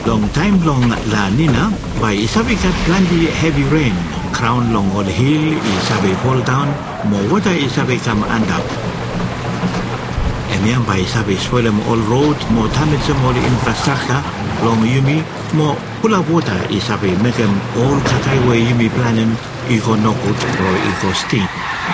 Long time long La Nina, by isabi kat plenty heavy rain. Crown long all hill isabi fall down, more water isabi come and up. Emian by isabi spoil all road, more damage all infrastructure, long yumi, more full of water isabi make them all kakai way yumi planen, iko nokut or iko steam.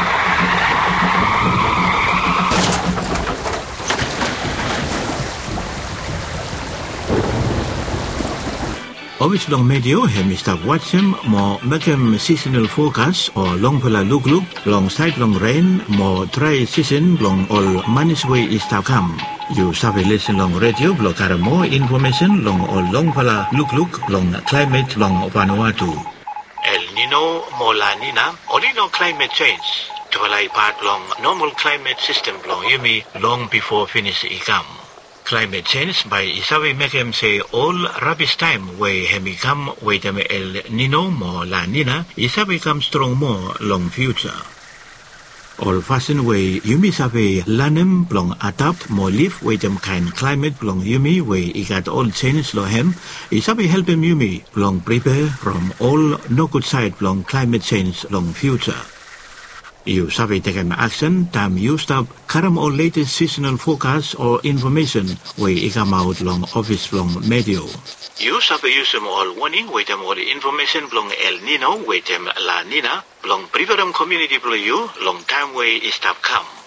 Always long medio hem stop watch him more make him seasonal forecast or long pula look long side long rain more dry season long all manage way is to come. You sabi listen long radio block more information long all long pula look long climate long Vanuatu. El Nino more La Nina Olino climate change. To part long normal climate system long yumi long before finish ikam. Climate change by isabi make him say all rubbish time way hemi come wait them El Nino more La Nina isabi come strong more long future. All fashion way yumi sabi lanem long adapt more live wait them kind climate long yumi way I got all change lo hem isabi help him yumi long prepare from all no good side long climate change long future. You sabi take an action, time you stop, karam all latest seasonal forecast or information, where I come out long office long medio. You sabi use them all warning, wait them all the information long El Nino, wait them La Nina, long preferum community below you, long time way is stop come.